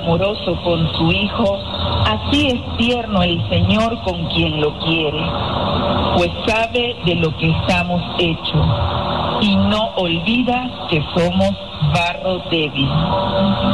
amoroso con su Hijo, así es tierno el Señor con quien lo quiere, pues sabe de lo que estamos hechos y no olvida que somos barro débil.